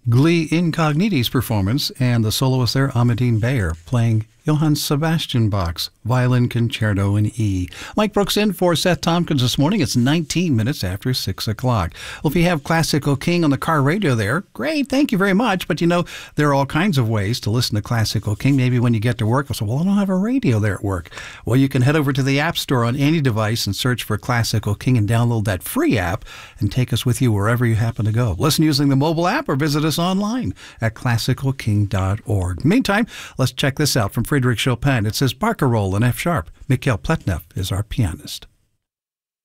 Glee Incogniti's performance, and the soloist there, Amadine Bayer, playing Johann Sebastian Bach's Violin Concerto in E. Mike Brooks in for Seth Tompkins this morning. It's 19 minutes after 6 o'clock. Well, if you have Classical King on the car radio there, great, thank you very much. But there are all kinds of ways to listen to Classical King. Maybe when you get to work, you'll say, well, I don't have a radio there at work. Well, you can head over to the App Store on any device and search for Classical King and download that free app and take us with you wherever you happen to go. Listen using the mobile app or visit us online at classicalking.org. Meantime, let's check this out from Frédéric Chopin. It says Barcarolle in F sharp. Mikhail Pletnev is our pianist.